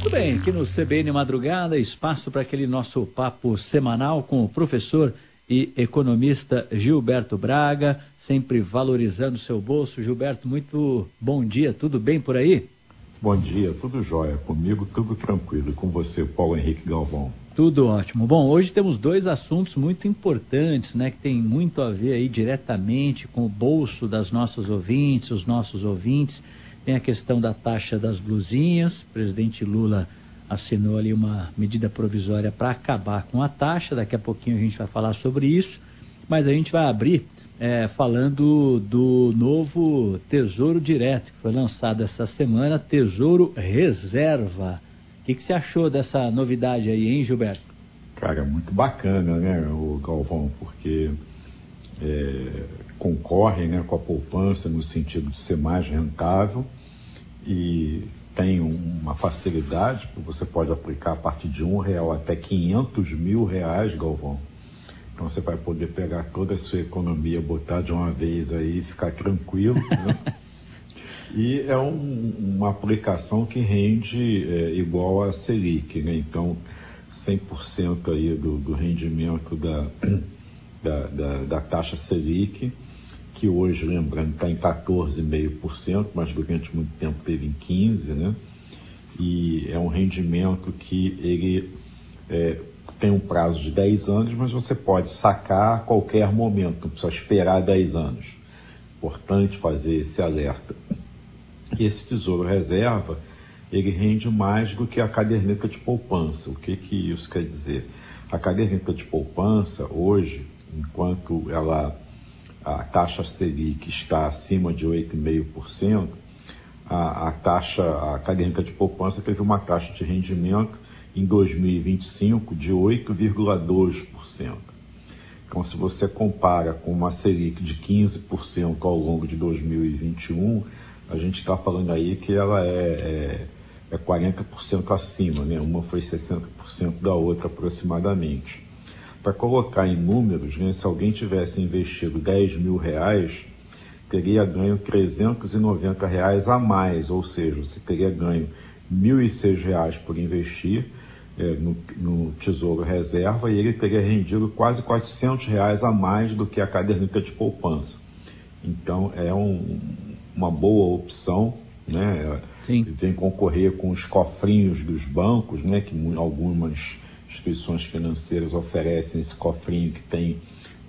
Muito bem, aqui no CBN Madrugada, espaço para aquele nosso papo semanal com o professor e economista Gilberto Braga, sempre valorizando o seu bolso. Gilberto, muito bom dia, tudo bem por aí? Bom dia, tudo jóia, comigo tudo tranquilo, e com você, Paulo Henrique Galvão? Tudo ótimo. Bom, hoje temos dois assuntos muito importantes, né, que tem muito a ver aí diretamente com o bolso das nossas ouvintes, os nossos ouvintes. Tem a questão da taxa das blusinhas. O presidente Lula assinou ali uma medida provisória para acabar com a taxa. Daqui a pouquinho a gente vai falar sobre isso. Mas a gente vai abrir falando do novo Tesouro Direto, que foi lançado essa semana, Tesouro Reserva. O que você achou dessa novidade aí, hein, Gilberto? Cara, muito bacana, né, o Galvão, porque concorre, né, com a poupança no sentido de ser mais rentável e tem uma facilidade, que você pode aplicar a partir de R$1 até R$500 mil, Galvão. Então você vai poder pegar toda a sua economia, botar de uma vez aí e ficar tranquilo, né? E é uma aplicação que rende igual a Selic, né? Então 100% aí do rendimento da taxa Selic, que hoje, lembrando, está em 14,5%, mas durante muito tempo teve em 15%, né? E é um rendimento que ele tem um prazo de 10 anos, mas você pode sacar a qualquer momento, não precisa esperar 10 anos. Importante fazer esse alerta. E esse Tesouro Reserva, ele rende mais do que a caderneta de poupança. O que isso quer dizer? A caderneta de poupança, hoje, enquanto a taxa Selic está acima de 8,5%, a caderneta de poupança teve uma taxa de rendimento em 2025 de 8,2%. Então, se você compara com uma Selic de 15% ao longo de 2021, a gente está falando aí que ela é 40% acima, né? Uma foi 60% da outra aproximadamente. Para colocar em números, né, se alguém tivesse investido R$10 mil, teria ganho R$390 a mais, ou seja, você teria ganho R$1.006 por investir no Tesouro Reserva, e ele teria rendido quase R$400 a mais do que a caderneta de poupança. Então é uma boa opção, né? Sim. Vem concorrer com os cofrinhos dos bancos, né? Que algumas instituições financeiras oferecem esse cofrinho que tem